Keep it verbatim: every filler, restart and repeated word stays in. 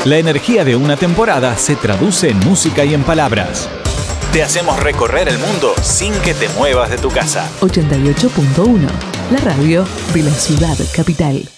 La energía de una temporada se traduce en música y en palabras. Te hacemos recorrer el mundo sin que te muevas de tu casa. ochenta y ocho punto uno, la radio de la ciudad capital.